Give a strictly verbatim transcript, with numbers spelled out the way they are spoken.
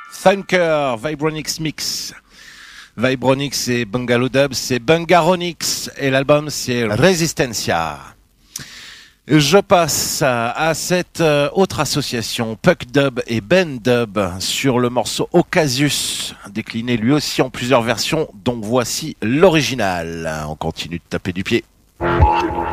Thunker, Vibronix Mix. Vibronix et Bungalow Dub, c'est Bungaronix et l'album c'est Resistencia. Je passe à cette autre association, Puck Dub et Ben Dub, sur le morceau Ocasius, décliné lui aussi en plusieurs versions, dont voici l'original. On continue de taper du pied.